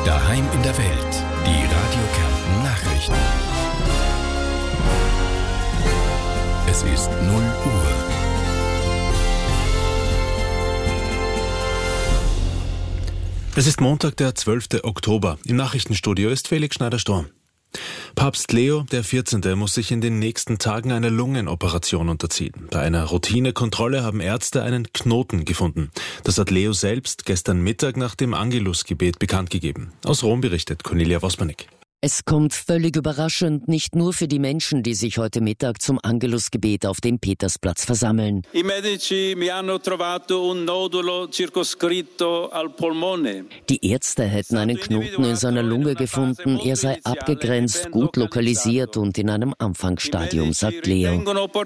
Daheim in der Welt. Die Radio Kärnten Nachrichten. Es ist 0 Uhr. Es ist Montag, der 12. Oktober. Im Nachrichtenstudio ist Felix Schneider-Storm. Papst Leo XIV. Muss sich in den nächsten Tagen einer Lungenoperation unterziehen. Bei einer Routinekontrolle haben Ärzte einen Knoten gefunden. Das hat Leo selbst gestern Mittag nach dem Angelusgebet bekannt gegeben. Aus Rom berichtet Cornelia Wosmanek. Es kommt völlig überraschend, nicht nur für die Menschen, die sich heute Mittag zum Angelusgebet auf dem Petersplatz versammeln. I medici mi hanno trovato un nodulo circoscritto al polmone. Die Ärzte hätten einen Knoten in seiner Lunge gefunden. Er sei abgegrenzt, gut lokalisiert und in einem Anfangsstadium, sagt Leo.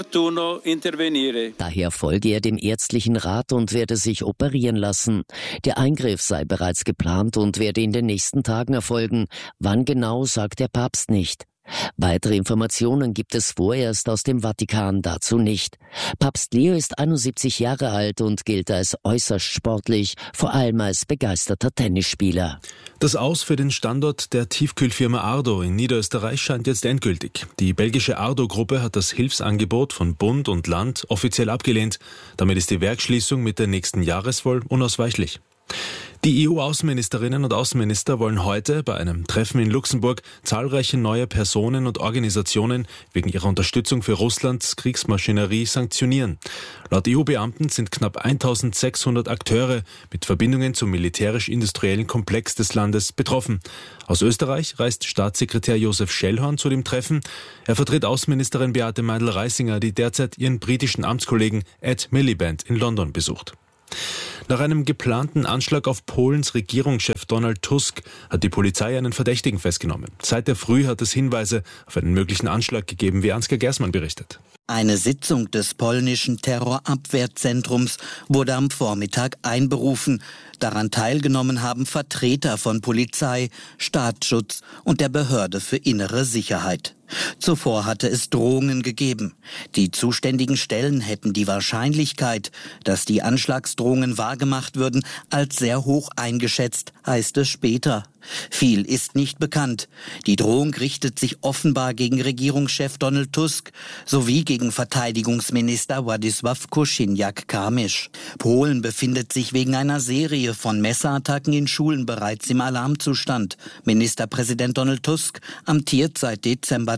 Daher folge er dem ärztlichen Rat und werde sich operieren lassen. Der Eingriff sei bereits geplant und werde in den nächsten Tagen erfolgen. Wann genau, sagt der Papst nicht. Weitere Informationen gibt es vorerst aus dem Vatikan dazu nicht. Papst Leo ist 71 Jahre alt und gilt als äußerst sportlich, vor allem als begeisterter Tennisspieler. Das Aus für den Standort der Tiefkühlfirma Ardo in Niederösterreich scheint jetzt endgültig. Die belgische Ardo-Gruppe hat das Hilfsangebot von Bund und Land offiziell abgelehnt. Damit ist die Werksschließung mit der nächsten Jahresvoll unausweichlich. Die EU-Außenministerinnen und Außenminister wollen heute bei einem Treffen in Luxemburg zahlreiche neue Personen und Organisationen wegen ihrer Unterstützung für Russlands Kriegsmaschinerie sanktionieren. Laut EU-Beamten sind knapp 1600 Akteure mit Verbindungen zum militärisch-industriellen Komplex des Landes betroffen. Aus Österreich reist Staatssekretär Josef Schellhorn zu dem Treffen. Er vertritt Außenministerin Beate Meindl-Reisinger, die derzeit ihren britischen Amtskollegen Ed Miliband in London besucht. Nach einem geplanten Anschlag auf Polens Regierungschef Donald Tusk hat die Polizei einen Verdächtigen festgenommen. Seit der Früh hat es Hinweise auf einen möglichen Anschlag gegeben, wie Ansgar Gersmann berichtet. Eine Sitzung des polnischen Terrorabwehrzentrums wurde am Vormittag einberufen. Daran teilgenommen haben Vertreter von Polizei, Staatsschutz und der Behörde für innere Sicherheit. Zuvor hatte es Drohungen gegeben. Die zuständigen Stellen hätten die Wahrscheinlichkeit, dass die Anschlagsdrohungen wahrgemacht würden, als sehr hoch eingeschätzt, heißt es später. Viel ist nicht bekannt. Die Drohung richtet sich offenbar gegen Regierungschef Donald Tusk sowie gegen Verteidigungsminister Władysław Kosiniak-Kamysz. Polen befindet sich wegen einer Serie von Messerattacken in Schulen bereits im Alarmzustand. Ministerpräsident Donald Tusk amtiert seit Dezember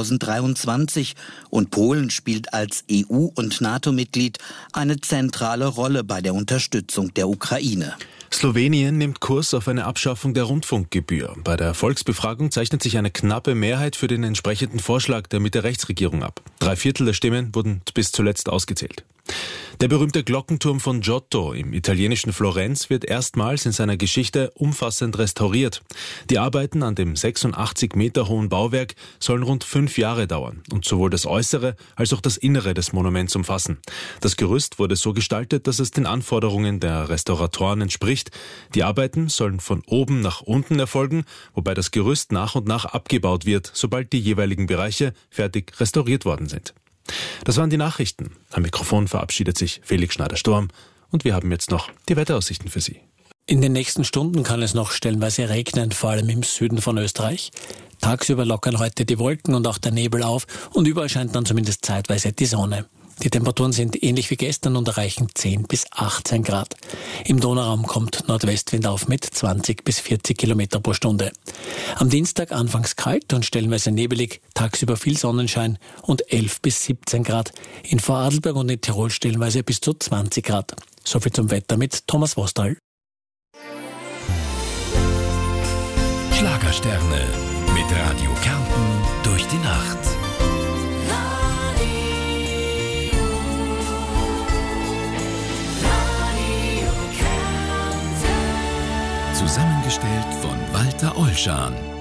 2023 und Polen spielt als EU- und NATO-Mitglied eine zentrale Rolle bei der Unterstützung der Ukraine. Slowenien nimmt Kurs auf eine Abschaffung der Rundfunkgebühr. Bei der Volksbefragung zeichnet sich eine knappe Mehrheit für den entsprechenden Vorschlag der Mitte-Rechts-Regierung ab. 3/4 der Stimmen wurden bis zuletzt ausgezählt. Der berühmte Glockenturm von Giotto im italienischen Florenz wird erstmals in seiner Geschichte umfassend restauriert. Die Arbeiten an dem 86 Meter hohen Bauwerk sollen rund 5 Jahre dauern und sowohl das Äußere als auch das Innere des Monuments umfassen. Das Gerüst wurde so gestaltet, dass es den Anforderungen der Restauratoren entspricht. Die Arbeiten sollen von oben nach unten erfolgen, wobei das Gerüst nach und nach abgebaut wird, sobald die jeweiligen Bereiche fertig restauriert worden sind. Das waren die Nachrichten. Am Mikrofon verabschiedet sich Felix Schneider-Storm und wir haben jetzt noch die Wetteraussichten für Sie. In den nächsten Stunden kann es noch stellenweise regnen, vor allem im Süden von Österreich. Tagsüber lockern heute die Wolken und auch der Nebel auf und überall scheint dann zumindest zeitweise die Sonne. Die Temperaturen sind ähnlich wie gestern und erreichen 10 bis 18 Grad. Im Donauraum kommt Nordwestwind auf mit 20 bis 40 Kilometer pro Stunde. Am Dienstag anfangs kalt und stellenweise nebelig, tagsüber viel Sonnenschein und 11 bis 17 Grad. In Vorarlberg und in Tirol stellenweise bis zu 20 Grad. Soviel zum Wetter mit Thomas Wostal. Schlagersterne mit Radio Kärnten durch die Nacht. Zusammengestellt von Walter Olschan.